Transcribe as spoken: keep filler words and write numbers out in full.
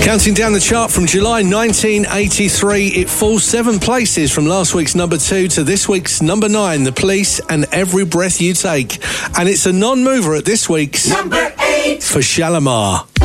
Counting down the chart from July nineteen eighty-three, it falls seven places from last week's number two to this week's number nine, The Police and Every Breath You Take. And it's a non-mover at this week's number eight for Shalimar.